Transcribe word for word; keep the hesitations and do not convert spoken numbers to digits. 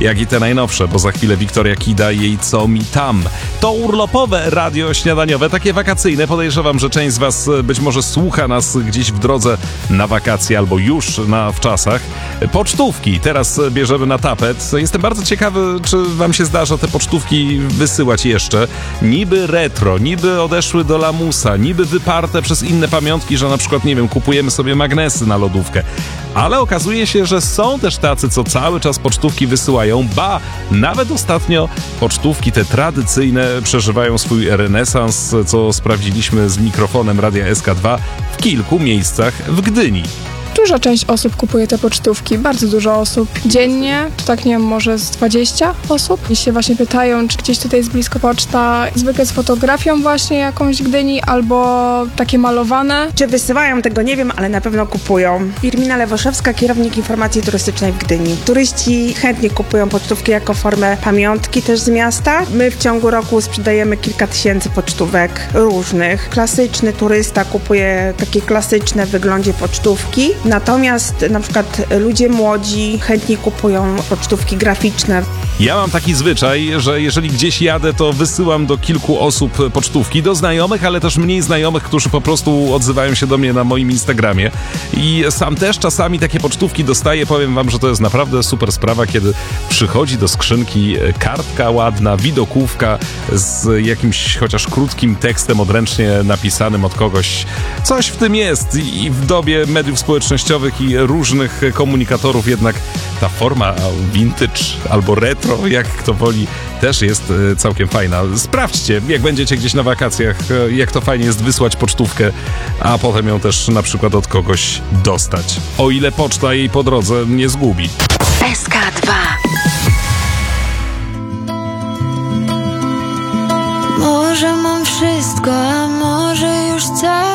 jak i te najnowsze, bo za chwilę Wiktoria Kida i jej Co mi tam. To urlopowe radio śniadaniowe, takie wakacyjne. Podejrzewam, że część z was być może słucha nas gdzieś w drodze na wakacje albo już na wczasach. Pocztówki teraz bierzemy na tapet. Jestem bardzo ciekawy, czy wam się zdarza te pocztówki wysyłać jeszcze. Niby retro, niby odeszły do lamusa, niby wyparte przez inne pamiątki, że na przykład, nie wiem, kupujemy sobie magnesy na lodówkę. Ale okazuje się, że są też tacy, co cały czas pocztówki wysyłają. Ba, nawet ostatnio pocztówki te tradycyjne przeżywają swój renesans, co sprawdziliśmy z mikrofonem Radia S K dwa w kilku miejscach w Gdyni. Duża część osób kupuje te pocztówki, bardzo dużo osób. Dziennie, to tak nie wiem, może z dwadzieścia osób. I się właśnie pytają, czy gdzieś tutaj jest blisko poczta, zwykle z fotografią właśnie jakąś Gdyni, albo takie malowane. Czy wysyłają, tego nie wiem, ale na pewno kupują. Firmina Lewoszewska, kierownik informacji turystycznej w Gdyni. Turyści chętnie kupują pocztówki jako formę pamiątki też z miasta. My w ciągu roku sprzedajemy kilka tysięcy pocztówek różnych. Klasyczny turysta kupuje takie klasyczne w wyglądzie pocztówki. Natomiast na przykład ludzie młodzi chętnie kupują pocztówki graficzne. Ja mam taki zwyczaj, że jeżeli gdzieś jadę, to wysyłam do kilku osób pocztówki, do znajomych, ale też mniej znajomych, którzy po prostu odzywają się do mnie na moim Instagramie. I sam też czasami takie pocztówki dostaję. Powiem wam, że to jest naprawdę super sprawa, kiedy przychodzi do skrzynki kartka ładna, widokówka z jakimś chociaż krótkim tekstem odręcznie napisanym od kogoś. Coś w tym jest i w dobie mediów społecznościowych i różnych komunikatorów jednak ta forma vintage albo retro, jak kto woli, też jest całkiem fajna. Sprawdźcie, jak będziecie gdzieś na wakacjach, jak to fajnie jest wysłać pocztówkę, a potem ją też na przykład od kogoś dostać. O ile poczta jej po drodze nie zgubi. S K dwa. Może mam wszystko, a może już cały